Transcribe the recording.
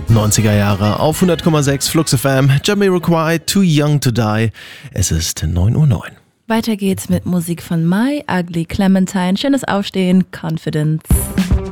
90er Jahre auf 100,6 Flux FM. Jamiroquai, Too Young to Die. Es ist 9:09 Uhr. Weiter geht's mit Musik von My Ugly Clementine. Schönes Aufstehen, Confidence.